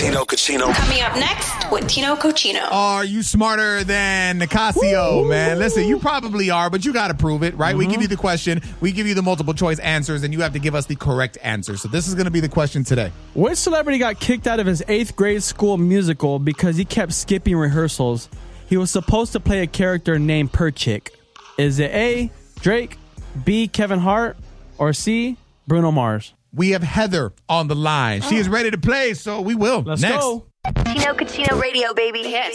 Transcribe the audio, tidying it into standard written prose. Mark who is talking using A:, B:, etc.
A: Tino Cochino.
B: Coming up next with Tino Cochino.
C: Are you smarter than Nicasio, man? Listen, you probably are, but you got to prove it, right? We give you the question, we give you the multiple choice answers, and you have to give us the correct answer. So this is going to be the question today.
D: Which celebrity got kicked out of his 8th grade school musical because he kept skipping rehearsals? He was supposed to play a character named Perchick. Is it A, Drake, B, Kevin Hart, or C, Bruno Mars?
C: We have Heather on the line. She is ready to play, so we will.
D: Let's
C: Next.
D: go.
B: Tino Cochino Radio, baby. Hits.